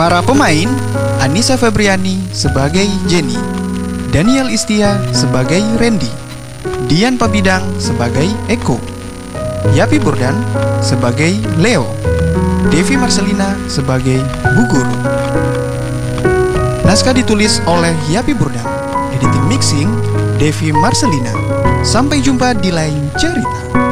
Para pemain: Annisa Febriani sebagai Jenny, Daniel Istia sebagai Randy, Dian Pabidang sebagai Eko, Yapi Burdan sebagai Leo, Devi Marcelina sebagai Bu Guru. Naskah ditulis oleh Yapi Burdan, editing mixing Devi Marcelina. Sampai jumpa di lain cerita.